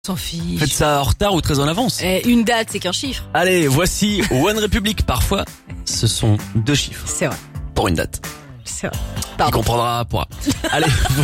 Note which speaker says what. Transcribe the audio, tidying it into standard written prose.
Speaker 1: S'en fiche.
Speaker 2: Faites ça en retard ou très en avance.
Speaker 1: Une date, c'est qu'un chiffre.
Speaker 2: Allez, voici One Republic. Parfois, ce sont 2 chiffres
Speaker 1: C'est vrai.
Speaker 2: pour une date.
Speaker 1: C'est vrai.
Speaker 2: Qui
Speaker 1: Pardon.
Speaker 2: comprendra pourra. Allez.